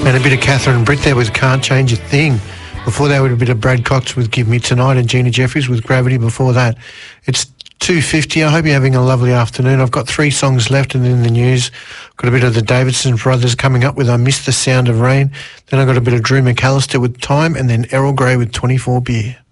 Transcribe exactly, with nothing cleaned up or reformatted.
And a bit of Catherine Britt there with Can't Change a Thing. Before that, we had a bit of Brad Cox with Give Me Tonight and Gina Jeffries with Gravity before that. It's two fifty. I hope you're having a lovely afternoon. I've got three songs left and in the news. Got a bit of the Davidson Brothers coming up with I Miss the Sound of Rain. Then I got a bit of Drew McAllister with Time and then Errol Grey with twenty-four Beer.